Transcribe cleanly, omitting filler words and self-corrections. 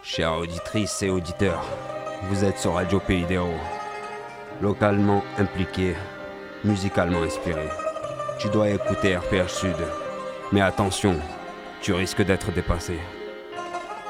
Chères auditrices et auditeurs, vous êtes sur Radio Pays des Héros. Localement impliqué, musicalement inspiré. Tu dois écouter RPH Sud. Mais attention, tu risques d'être dépassé.